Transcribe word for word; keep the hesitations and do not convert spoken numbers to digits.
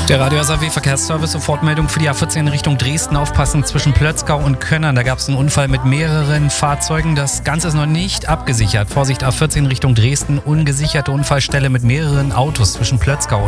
Der Radio S A W Verkehrsservice, Sofortmeldung für die A vierzehn Richtung Dresden. Aufpassen zwischen Plötzgau und Könnern. Da gab es einen Unfall mit mehreren Fahrzeugen. Das Ganze ist noch nicht abgesichert. Vorsicht, A vierzehn Richtung Dresden. Ungesicherte Unfallstelle mit mehreren Autos zwischen Plötzgau und